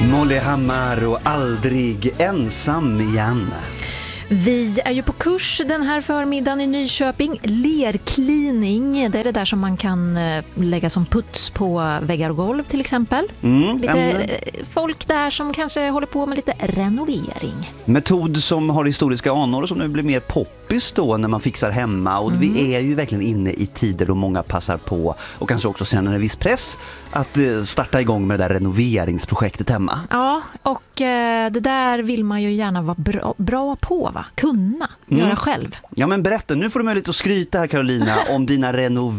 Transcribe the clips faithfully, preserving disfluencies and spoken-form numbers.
Molly Hammar och Aldrig ensam igen. Vi är ju på kurs den här förmiddagen i Nyköping. Lerklining, det är det där som man kan lägga som puts på väggar och golv till exempel. Mm, lite en... folk där som kanske håller på med lite renovering. Metod som har historiska anor och som nu blir mer poppis då när man fixar hemma. Och mm. vi är ju verkligen inne i tider då många passar på och kanske också känner en viss press att starta igång med det där renoveringsprojektet hemma. Ja, och det där vill man ju gärna vara bra, bra på, va? Kunna mm. göra själv. Ja, men berätta, nu får du möjlighet att skryta här, Carolina, om dina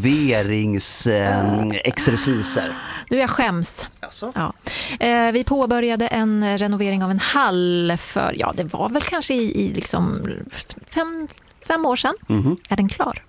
renoveringsexerciser. Eh, nu är jag skäms. Alltså? Ja. Eh, vi påbörjade en renovering av en hall för, ja, det var väl kanske i, i liksom fem, fem år sedan. Mm-hmm. Är den klar?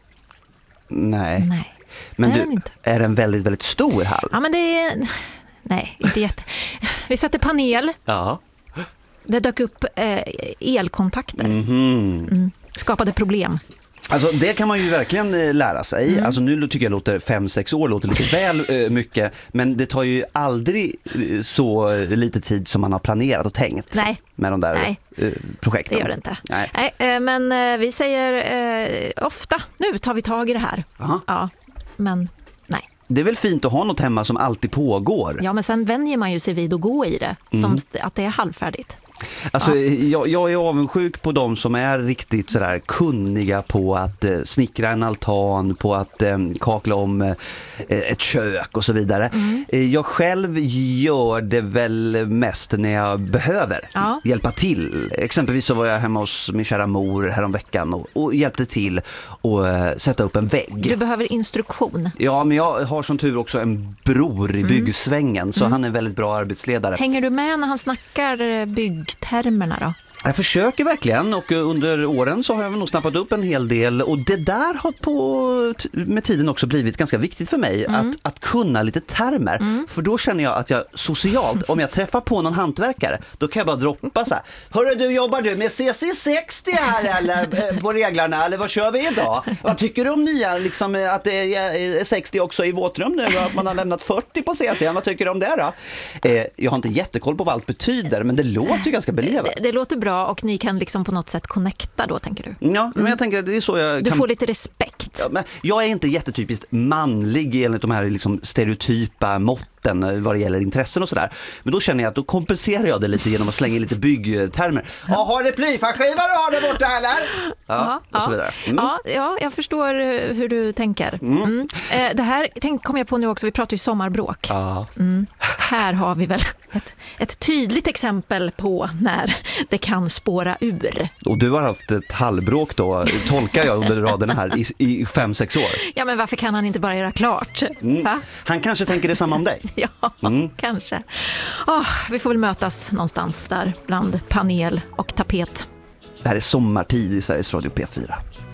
Nej. Nej. Men är du, den inte. Är det en väldigt, väldigt stor hall? Ja, men det är... Nej, inte jätte... Vi satte panel. Ja. Det dök upp eh, elkontakter. Mm-hmm. Mm. Skapade problem. Alltså det kan man ju verkligen lära sig. Mm. Alltså nu tycker jag låter fem sex år låter lite väl eh, mycket, men det tar ju aldrig eh, så lite tid som man har planerat och tänkt. Nej. Med de där Nej. Eh, projekten. Det gör det inte. Nej. Nej, eh, men eh, vi säger eh, ofta, nu tar vi tag i det här. Aha. Ja, men nej. Det är väl fint att ha något hemma som alltid pågår. Ja, men sen vänjer man ju sig vid att gå i det, mm. som att det är halvfärdigt. Alltså, ja. jag, jag är avundsjuk på de som är riktigt sådär kunniga på att eh, snickra en altan, på att eh, kakla om eh, ett kök och så vidare. Mm. Eh, jag själv gör det väl mest när jag behöver ja. hjälpa till. Exempelvis så var jag hemma hos min kära mor häromveckan och, och hjälpte till att eh, sätta upp en vägg. Du behöver instruktion. Ja, men jag har som tur också en bror i byggsvängen, mm. så mm. han är en väldigt bra arbetsledare. Hänger du med när han snackar bygg termerna då? Jag försöker verkligen, och under åren så har jag nog snappat upp en hel del, och det där har på med tiden också blivit ganska viktigt för mig, mm. att, att kunna lite termer, mm. för då känner jag att jag socialt, om jag träffar på någon hantverkare, då kan jag bara droppa så här: hörru du, jobbar du med C C sextio här eller på reglarna, eller vad kör vi idag? Vad tycker du om nya, liksom, att det är sextio också i våtrum nu, att man har lämnat fyrtio på C C, vad tycker du om det då? Eh, jag har inte jättekoll på vad allt betyder, men det låter ju ganska belevat. Det, det låter bra. Och ni kan liksom på något sätt connecta då, tänker du? Ja, men mm. jag tänker att det är så jag Du kan... får lite respekt. Ja, men jag är inte jättetypiskt manlig enligt de här liksom stereotypa måtten vad det gäller intressen och sådär. Men då känner jag att då kompenserar jag det lite genom att slänga in lite byggtermer. Ja, har det plyfaskiva du har det borta eller? Ja, Aha, och så vidare. Mm. Ja, ja, jag förstår hur du tänker. Mm. Mm. Eh, det här tänk, kom jag på nu också, vi pratar ju sommarbråk. Ja. Mm. Här har vi väl ett, ett tydligt exempel på när det kan spåra ur. Och du har haft ett halvbråk då, tolkar jag under raderna här, i, i fem, sex år. Ja, men varför kan han inte bara göra klart? Mm. Va? Han kanske tänker detsamma om dig. Ja, mm. kanske. Oh, vi får väl mötas någonstans där bland panel och tapet. Det här är sommartid i Sveriges Radio P fyra.